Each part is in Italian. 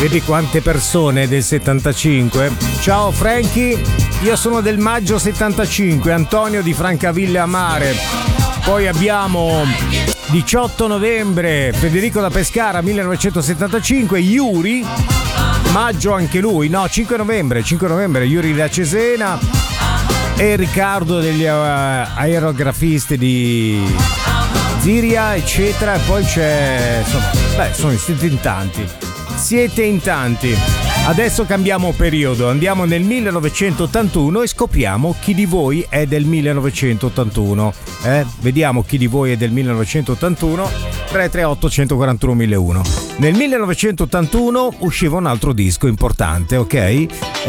Vedi quante persone del 75? Ciao Frankie, io sono del maggio 75, Antonio di Francavilla a Mare. Poi abbiamo 18 novembre, Federico da Pescara 1975, Yuri, maggio anche lui, no 5 novembre, Yuri da Cesena e Riccardo degli aerografisti di Ziria, eccetera. E poi c'è, insomma, siete in tanti. Adesso cambiamo periodo, andiamo nel 1981 e scopriamo chi di voi è del 1981. Vediamo chi di voi è del 1981. 338 141 1001. Nel 1981 usciva un altro disco importante, ok?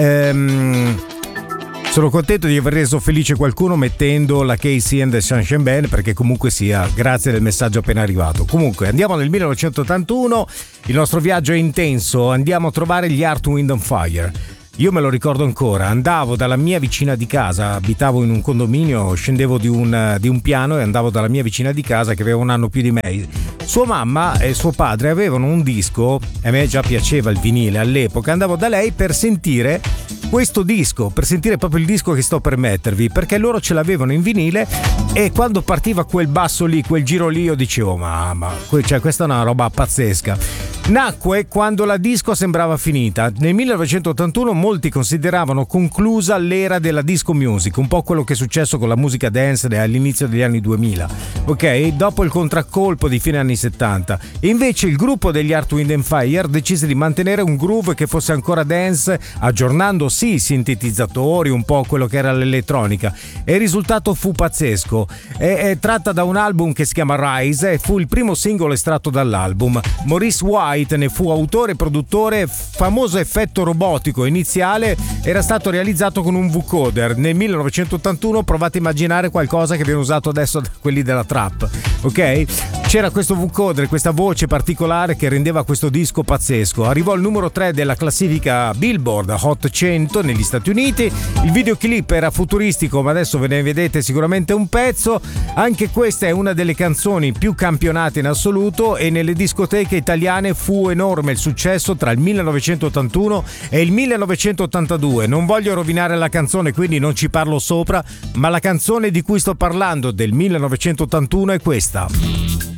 Sono contento di aver reso felice qualcuno mettendo la Casey and the Sunshine Band, perché comunque sia, grazie del messaggio appena arrivato. Comunque andiamo nel 1981, il nostro viaggio è intenso, andiamo a trovare gli Earth, Wind & Fire. Io me lo ricordo ancora, andavo dalla mia vicina di casa, abitavo in un condominio, scendevo di un piano e andavo dalla mia vicina di casa che aveva un anno più di me. Sua mamma e suo padre avevano un disco, e a me già piaceva il vinile all'epoca, andavo da lei per sentire questo disco, per sentire proprio il disco che sto per mettervi, perché loro ce l'avevano in vinile e quando partiva quel basso lì, quel giro lì, io dicevo mamma, cioè questa è una roba pazzesca. Nacque quando la disco sembrava finita. Nel 1981 molti consideravano conclusa l'era della disco music, un po' quello che è successo con la musica dance all'inizio degli anni 2000, ok? Dopo il contraccolpo di fine anni 70. E invece il gruppo degli Earth, Wind & Fire decise di mantenere un groove che fosse ancora dance, aggiornando sì i sintetizzatori, un po' quello che era l'elettronica, e il risultato fu pazzesco. È tratta da un album che si chiama Rise e fu il primo singolo estratto dall'album. Maurice White ne fu autore e produttore. Famoso effetto robotico iniziale era stato realizzato con un vocoder. Nel 1981 provate a immaginare qualcosa che viene usato adesso da quelli della trap, ok? C'era questo vocoder, questa voce particolare che rendeva questo disco pazzesco. Arrivò al numero 3 della classifica Billboard Hot 100 negli Stati Uniti. Il videoclip era futuristico, ma adesso ve ne vedete sicuramente un pezzo. Anche questa è una delle canzoni più campionate in assoluto e nelle discoteche italiane fu enorme il successo tra il 1981 e il 1982. Non voglio rovinare la canzone, quindi non ci parlo sopra, ma la canzone di cui sto parlando del 1981 è questa.